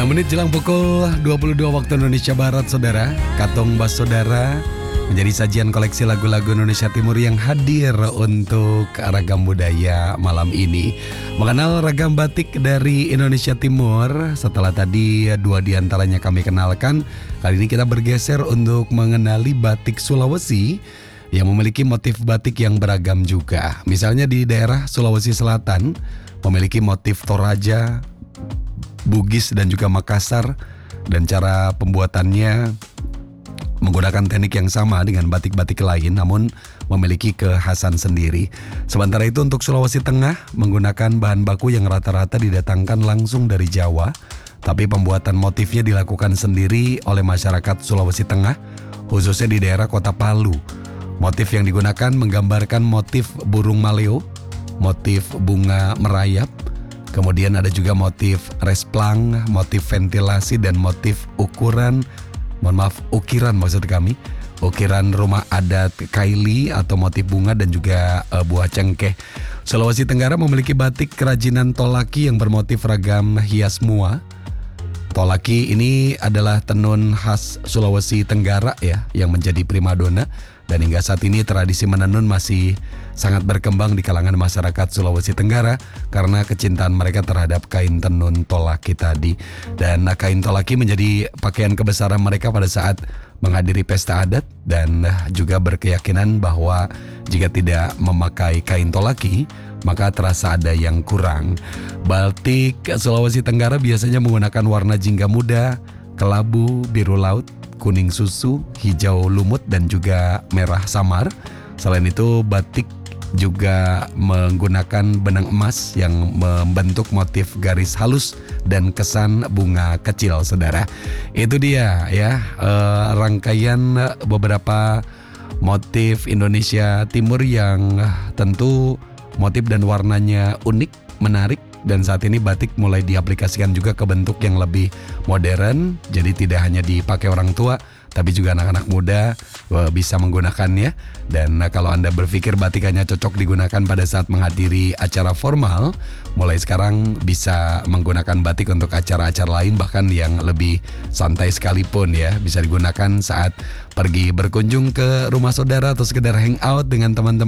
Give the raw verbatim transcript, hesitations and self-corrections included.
enam menit jelang pukul dua puluh dua waktu Indonesia Barat, saudara. Katong Bas Saudara menjadi sajian koleksi lagu-lagu Indonesia Timur yang hadir untuk ragam budaya malam ini. Mengenal ragam batik dari Indonesia Timur, setelah tadi dua diantaranya kami kenalkan, kali ini kita bergeser untuk mengenali batik Sulawesi yang memiliki motif batik yang beragam juga. Misalnya di daerah Sulawesi Selatan memiliki motif Toraja, Bugis dan juga Makassar, dan cara pembuatannya menggunakan teknik yang sama dengan batik-batik lain namun memiliki kekhasan sendiri. Sementara itu untuk Sulawesi Tengah menggunakan bahan baku yang rata-rata didatangkan langsung dari Jawa, tapi pembuatan motifnya dilakukan sendiri oleh masyarakat Sulawesi Tengah, khususnya di daerah Kota Palu. Motif yang digunakan menggambarkan motif burung maleo, motif bunga merayap, kemudian ada juga motif resplang, motif ventilasi, dan motif ukuran, mohon maaf, ukiran maksud kami, ukiran rumah adat kaili atau motif bunga dan juga uh, buah cengkeh. Sulawesi Tenggara memiliki batik kerajinan tolaki yang bermotif ragam hias mua. Tolaki ini adalah tenun khas Sulawesi Tenggara ya, yang menjadi primadona, dan hingga saat ini tradisi menenun masih sangat berkembang di kalangan masyarakat Sulawesi Tenggara karena kecintaan mereka terhadap kain tenun tolaki tadi. Dan kain tolaki menjadi pakaian kebesaran mereka pada saat menghadiri pesta adat, dan juga berkeyakinan bahwa jika tidak memakai kain tolaki maka terasa ada yang kurang. Batik Sulawesi Tenggara biasanya menggunakan warna jingga muda, kelabu, biru laut, kuning susu, hijau lumut, dan juga merah samar. Selain itu, batik juga menggunakan benang emas yang membentuk motif garis halus dan kesan bunga kecil, saudara. Itu dia ya, eh, rangkaian beberapa motif Indonesia Timur yang tentu motif dan warnanya unik, menarik, dan saat ini batik mulai diaplikasikan juga ke bentuk yang lebih modern. Jadi tidak hanya dipakai orang tua, tapi juga anak-anak muda bisa menggunakannya. Dan kalau Anda berpikir batik hanya cocok digunakan pada saat menghadiri acara formal, mulai sekarang bisa menggunakan batik untuk acara-acara lain, bahkan yang lebih santai sekalipun ya. Bisa digunakan saat pergi berkunjung ke rumah saudara atau sekedar hangout dengan teman-teman